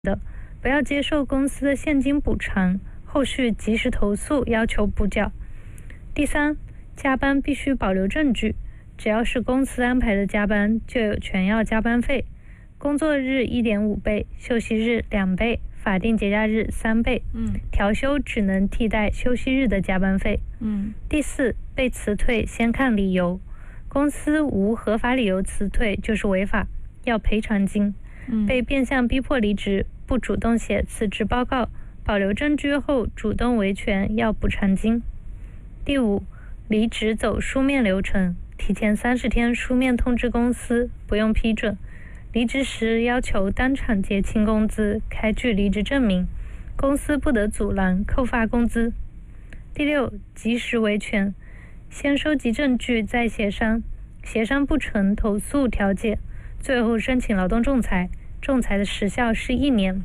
的，不要接受公司的现金补偿，后续及时投诉要求补缴。第三，加班必须保留证据，只要是公司安排的加班，就有权要加班费，工作日 1.5 倍，休息日2倍，法定节假日3倍，调休只能替代休息日的加班费。第四，被辞退先看理由，公司无合法理由辞退就是违法，要赔偿金。被变相逼迫离职，不主动写辞职报告，保留证据后主动维权要补偿金。第五，离职走书面流程，提前30天书面通知公司，不用批准。离职时要求当场结清工资，开具离职证明，公司不得阻拦扣发工资。第六，及时维权，先收集证据再协商，协商不成投诉调解，最后申请劳动仲裁，仲裁的时效是1年。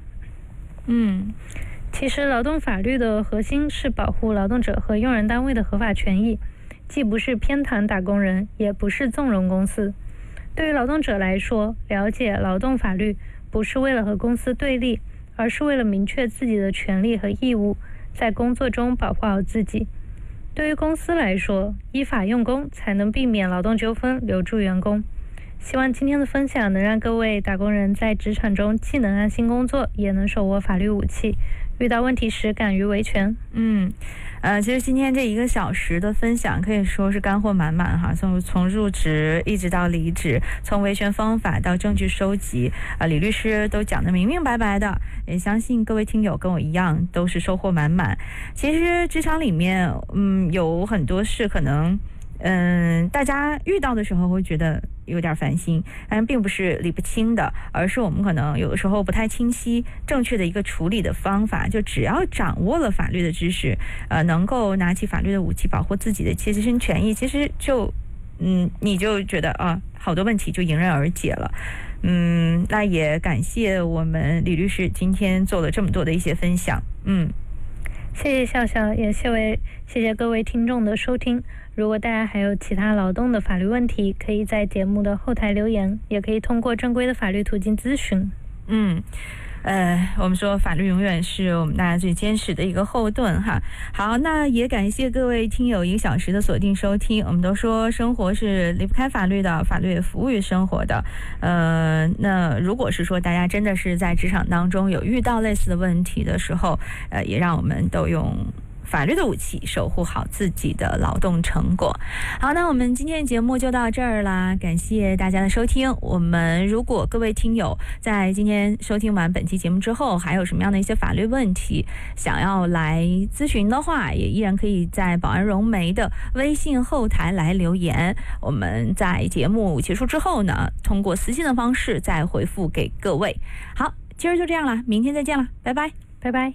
其实劳动法律的核心是保护劳动者和用人单位的合法权益，既不是偏袒打工人，也不是纵容公司。对于劳动者来说，了解劳动法律不是为了和公司对立，而是为了明确自己的权利和义务，在工作中保护好自己。对于公司来说，依法用工才能避免劳动纠纷，留住员工。希望今天的分享能让各位打工人在职场中既能安心工作，也能手握法律武器，遇到问题时敢于维权。 其实今天这1个小时的分享可以说是干货满满哈，从入职一直到离职，从维权方法到证据收集，李律师都讲得明明白白的，也相信各位听友跟我一样都是收获满满。其实职场里面有很多事可能大家遇到的时候会觉得有点烦心，但并不是理不清的，而是我们可能有的时候不太清晰正确的一个处理的方法。就只要掌握了法律的知识，能够拿起法律的武器保护自己的切身权益，其实就你就觉得好多问题就迎刃而解了。那也感谢我们李律师今天做了这么多的一些分享。 谢谢笑笑，也谢谢各位听众的收听。如果大家还有其他劳动的法律问题，可以在节目的后台留言，也可以通过正规的法律途径咨询。 我们说法律永远是我们大家最坚实的一个后盾哈。好，那也感谢各位听友1个小时的锁定收听。我们都说生活是离不开法律的，法律也服务于生活的。那如果是说大家真的是在职场当中有遇到类似的问题的时候，也让我们都用法律的武器守护好自己的劳动成果。好，那我们今天的节目就到这儿啦，感谢大家的收听。我们如果各位听友在今天收听完本期节目之后，还有什么样的一些法律问题想要来咨询的话，也依然可以在保安融媒的微信后台来留言。我们在节目结束之后呢，通过私信的方式再回复给各位。好，今儿就这样了，明天再见了，拜拜， 拜拜。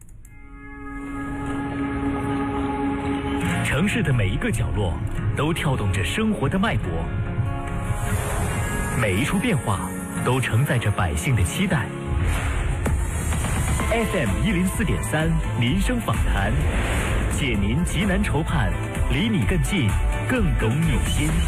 城市的每一个角落都跳动着生活的脉搏，每一处变化都承载着百姓的期待。FM 104.3民生访谈，解您急难愁盼，离你更近，更懂你心。